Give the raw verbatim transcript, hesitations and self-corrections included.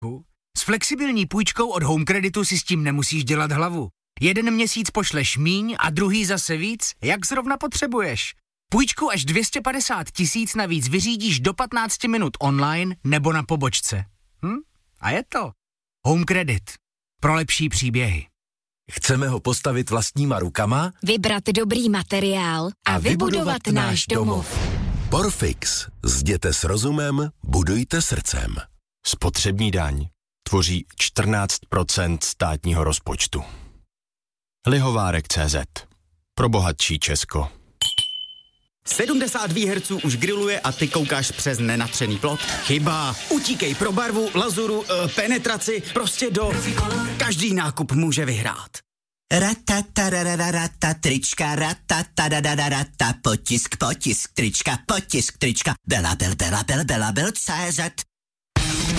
S flexibilní půjčkou od Home Creditu si s tím nemusíš dělat hlavu. Jeden měsíc pošleš míň a druhý zase víc, jak zrovna potřebuješ. Půjčku až dvě stě padesát tisíc navíc vyřídíš do patnáct minut online nebo na pobočce. Hm? A je to. Home Credit. Pro lepší příběhy. Chceme ho postavit vlastníma rukama? Vybrat dobrý materiál a, a vybudovat, vybudovat náš domov. Porfix. Zděte s rozumem, budujte srdcem. Spotřební daň tvoří čtrnáct procent státního rozpočtu. Lihovárek tečka cé zet. Pro bohatší Česko. sedmdesát výherců už grilluje a ty koukáš přes nenatřený plot? Chyba. Utíkej pro barvu, lazuru, e, penetraci, prostě do... Každý nákup může vyhrát. Ratatarararata, trička, ratatarararata, potisk, potisk, trička, potisk, trička, Bela, bel, bela, bel, bela, bel, cé zet.